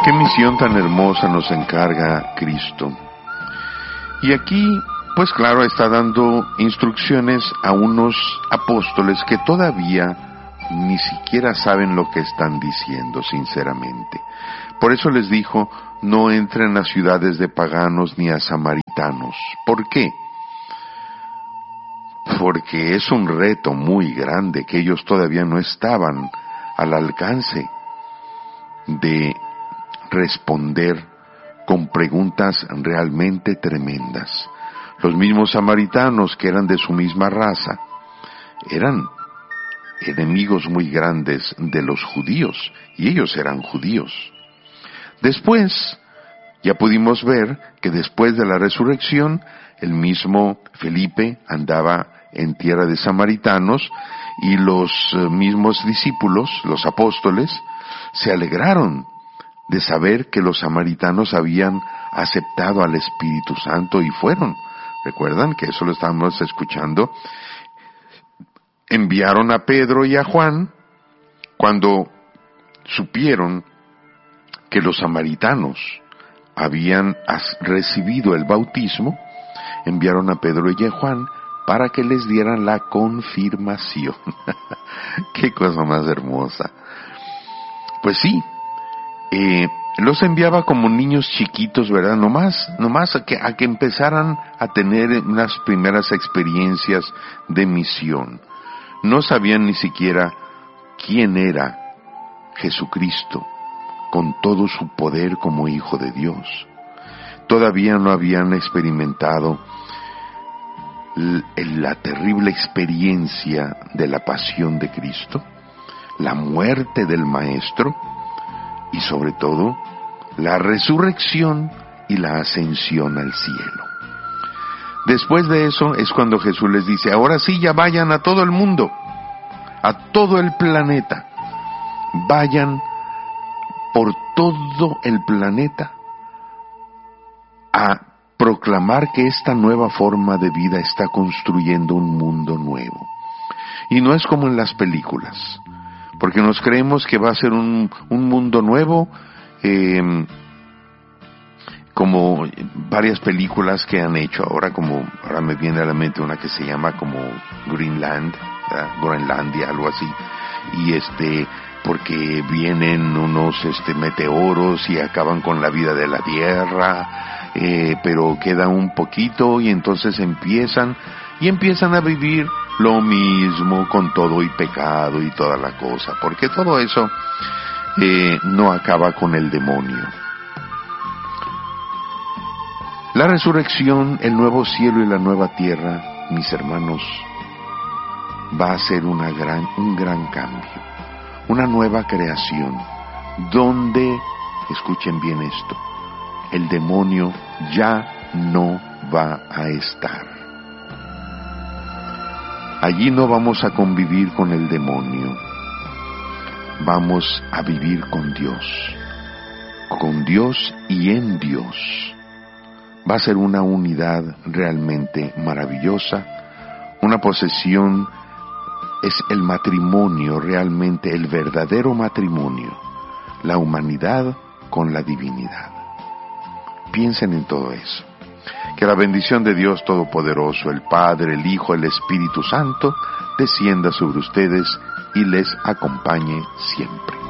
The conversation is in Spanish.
Qué misión tan hermosa nos encarga Cristo. Y aquí, pues claro, está dando instrucciones a unos apóstoles que todavía ni siquiera saben lo que están diciendo, sinceramente. Por eso les dijo, no entren a ciudades de paganos ni a samaritanos. ¿Por qué? Porque es un reto muy grande que ellos todavía no estaban al alcance de responder con preguntas realmente tremendas. Los mismos samaritanos, que eran de su misma raza, eran enemigos muy grandes de los judíos, y ellos eran judíos. Después, ya pudimos ver que después de la resurrección, el mismo Felipe andaba en tierra de samaritanos, y los mismos discípulos, los apóstoles, se alegraron de saber que los samaritanos habían aceptado al Espíritu Santo y fueron. ¿Recuerdan que eso lo estábamos escuchando? Enviaron a Pedro y a Juan cuando supieron que los samaritanos habían recibido el bautismo. Enviaron a Pedro y a Juan para que les dieran la confirmación. ¡Qué cosa más hermosa! Pues sí, los enviaba como niños chiquitos, ¿verdad? Nomás a que empezaran a tener unas primeras experiencias de misión. No sabían ni siquiera quién era Jesucristo, con todo su poder como Hijo de Dios. Todavía no habían experimentado la terrible experiencia de la pasión de Cristo, la muerte del Maestro, y sobre todo, la resurrección y la ascensión al cielo. Después de eso es cuando Jesús les dice, ahora sí ya vayan a todo el mundo, a todo el planeta. Vayan por todo el planeta a proclamar que esta nueva forma de vida está construyendo un mundo nuevo. Y no es como en las películas, porque nos creemos que va a ser un mundo nuevo, como varias películas que han hecho ahora me viene a la mente una que se llama como Groenlandia, algo así, y porque vienen unos meteoros y acaban con la vida de la tierra, pero queda un poquito y entonces empiezan a vivir lo mismo con todo y pecado y toda la cosa, porque todo eso no acaba con el demonio. La resurrección, el nuevo cielo y la nueva tierra, mis hermanos, va a ser un gran cambio, una nueva creación, donde, escuchen bien esto, el demonio ya no va a estar. Allí no vamos a convivir con el demonio, vamos a vivir con Dios y en Dios. Va a ser una unidad realmente maravillosa, una posesión, es el matrimonio realmente, el verdadero matrimonio, la humanidad con la divinidad. Piensen en todo eso. Que la bendición de Dios Todopoderoso, el Padre, el Hijo, el Espíritu Santo, descienda sobre ustedes y les acompañe siempre.